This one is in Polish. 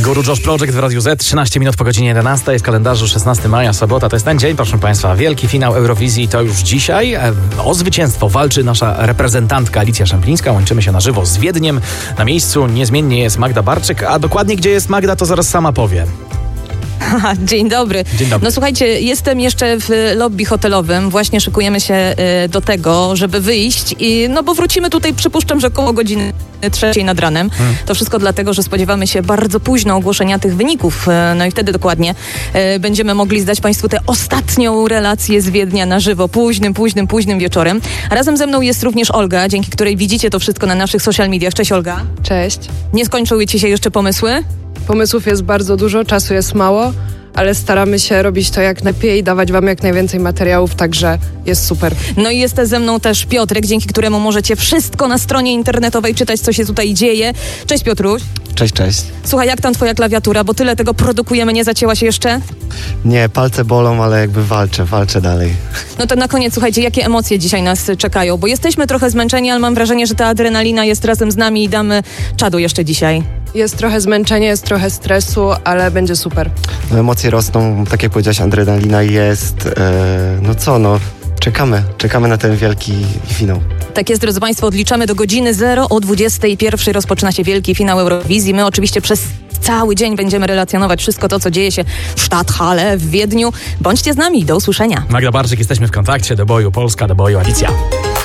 Guru Josh Project w Radiu Z. 13 minut po godzinie 11. Jest w kalendarzu 16 maja, sobota. To jest ten dzień, proszę Państwa. Wielki finał Eurowizji to już dzisiaj. O zwycięstwo walczy nasza reprezentantka Alicja Szemplińska. Łączymy się na żywo z Wiedniem. Na miejscu niezmiennie jest Magda Barczyk, a dokładnie gdzie jest Magda, to zaraz sama powie. Dzień dobry. Dzień dobry. No słuchajcie, jestem jeszcze w lobby hotelowym. Właśnie szykujemy się do tego, żeby wyjść. Bo wrócimy tutaj, przypuszczam, że około godziny 3 nad ranem. To wszystko dlatego, że spodziewamy się bardzo późno ogłoszenia tych wyników. No i wtedy dokładnie będziemy mogli zdać Państwu tę ostatnią relację z Wiednia na żywo. Późnym wieczorem. A razem ze mną jest również Olga, dzięki której widzicie to wszystko na naszych social mediach. Cześć, Olga. Cześć. Nie skończyły Ci się jeszcze pomysły? Pomysłów jest bardzo dużo, czasu jest mało, ale staramy się robić to jak najlepiej, dawać wam jak najwięcej materiałów, także jest super. No i jest ze mną też Piotrek, dzięki któremu możecie wszystko na stronie internetowej czytać, co się tutaj dzieje. Cześć, Piotruś. Cześć. Słuchaj, jak tam twoja klawiatura, bo tyle tego produkujemy, nie zacięła się jeszcze? Nie, palce bolą, ale jakby walczę dalej. No to na koniec, słuchajcie, jakie emocje dzisiaj nas czekają? Bo jesteśmy trochę zmęczeni, ale mam wrażenie, że ta adrenalina jest razem z nami i damy czadu jeszcze dzisiaj. Jest trochę zmęczenia, jest trochę stresu, ale będzie super. No, emocje rosną, tak jak powiedziałaś, adrenalina jest. Czekamy na ten wielki finał. Tak jest, drodzy Państwo, odliczamy do godziny 0 o 21:00 rozpoczyna się wielki finał Eurowizji. My oczywiście przez cały dzień będziemy relacjonować wszystko to, co dzieje się w Stadthalle w Wiedniu. Bądźcie z nami, do usłyszenia. Magda Barczyk, jesteśmy w kontakcie. Do boju Polska, do boju Alicja.